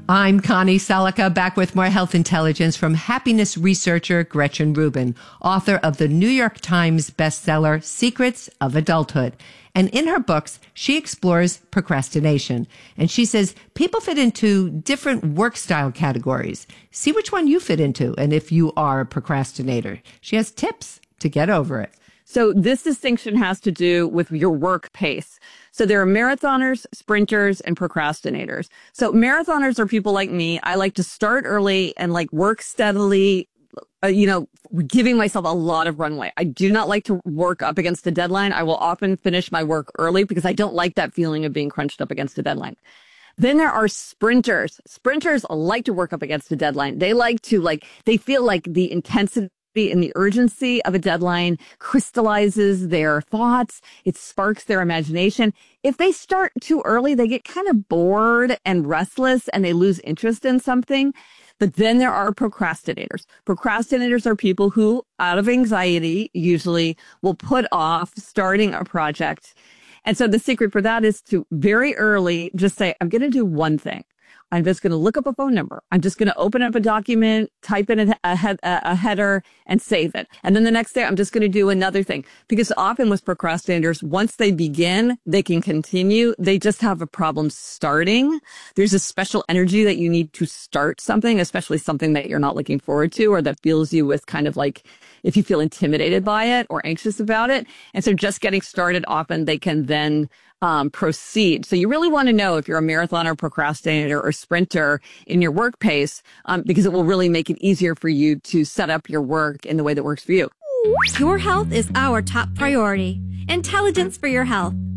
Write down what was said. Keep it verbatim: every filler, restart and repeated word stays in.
I'm Connie Selica, back with more health intelligence from happiness researcher Gretchen Rubin, author of the New York Times bestseller, Secrets of Adulthood. And in her books, she explores procrastination. And she says people fit into different work style categories. See which one you fit into and if you are a procrastinator. She has tips to get over it. So this distinction has to do with your work pace. So there are marathoners, sprinters, and procrastinators. So marathoners are people like me. I like to start early and like work steadily, uh, you know, giving myself a lot of runway. I do not like to work up against a deadline. I will often finish my work early because I don't like that feeling of being crunched up against a deadline. Then there are sprinters. Sprinters like to work up against a deadline. They like to like, they feel like the intensity and the urgency of a deadline crystallizes their thoughts. It sparks their imagination. If they start too early, they get kind of bored and restless and they lose interest in something. But then there are procrastinators. Procrastinators are people who, out of anxiety, usually will put off starting a project. And so the secret for that is to very early just say, I'm going to do one thing. I'm just going to look up a phone number. I'm just going to open up a document, type in a, a, head, a header, and save it. And then the next day, I'm just going to do another thing. Because often with procrastinators, once they begin, they can continue. They just have a problem starting. There's a special energy that you need to start something, especially something that you're not looking forward to or that fills you with kind of like, if you feel intimidated by it or anxious about it. And so just getting started, often they can then Um, proceed. So you really want to know if you're a marathoner, procrastinator, or sprinter in your work pace, um, because it will really make it easier for you to set up your work in the way that works for you. Your health is our top priority. Intelligence for your health.